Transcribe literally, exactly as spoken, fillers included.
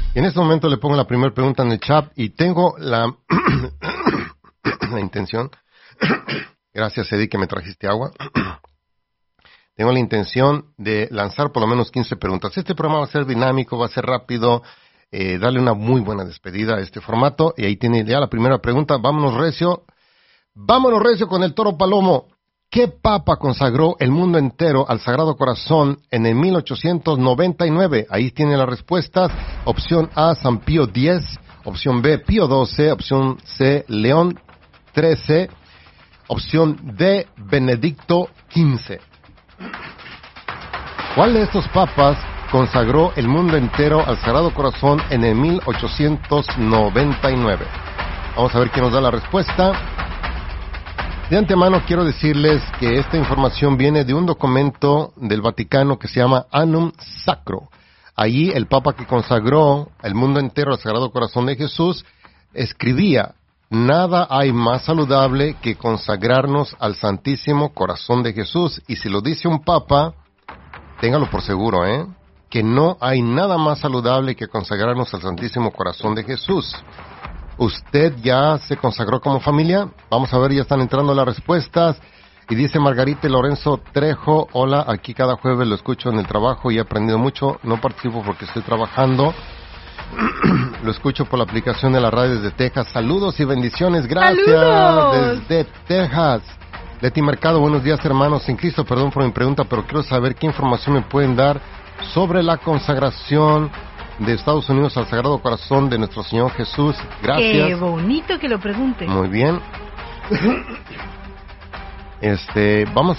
En este momento le pongo la primera pregunta en el chat y tengo la, la intención, gracias Eddie que me trajiste agua, tengo la intención de lanzar por lo menos quince preguntas. Este programa va a ser dinámico, va a ser rápido, eh, darle una muy buena despedida a este formato. Y ahí tiene ya la primera pregunta. Vámonos recio, vámonos recio con el Toro Palomo. ¿Qué papa consagró el mundo entero al Sagrado Corazón en el mil ochocientos noventa y nueve? Ahí tiene las respuestas. Opción A, San Pío X. Opción B, Pío doce. Opción C, León trece. Opción D, Benedicto quince. ¿Cuál de estos papas consagró el mundo entero al Sagrado Corazón en el mil ochocientos noventa y nueve? Vamos a ver quién nos da la respuesta. De antemano quiero decirles que esta información viene de un documento del Vaticano que se llama Annum Sacro. Allí el Papa que consagró el mundo entero al Sagrado Corazón de Jesús escribía: nada hay más saludable que consagrarnos al Santísimo Corazón de Jesús. Y si lo dice un Papa, téngalo por seguro, ¿eh? Que no hay nada más saludable que consagrarnos al Santísimo Corazón de Jesús. ¿Usted ya se consagró como familia? Vamos a ver, ya están entrando las respuestas. Y dice Margarita y Lorenzo Trejo: hola, aquí cada jueves lo escucho en el trabajo y he aprendido mucho. No participo porque estoy trabajando. Lo escucho por la aplicación de la radio desde Texas. Saludos y bendiciones, gracias. ¡Saludos! Desde Texas. Leti Mercado, buenos días hermanos en Cristo. Perdón por mi pregunta, pero quiero saber qué información me pueden dar sobre la consagración de Estados Unidos al Sagrado Corazón de nuestro Señor Jesús. Gracias. Qué bonito que lo pregunte. Muy bien. Este, vamos